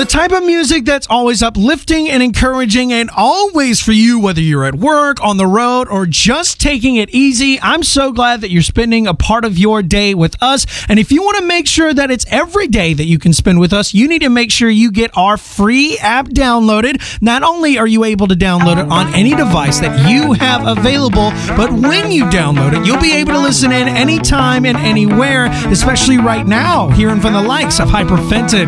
The type of music that's always uplifting and encouraging and always for you, whether you're at work, on the road, or just taking it easy. I'm so glad that you're spending a part of your day with us. And if you want to make sure that it's every day that you can spend with us, you need to make sure you get our free app downloaded. Not only are you able to download it on any device that you have available, but when you download it, you'll be able to listen in anytime and anywhere, especially right now, hearing from the likes of Hyperfented,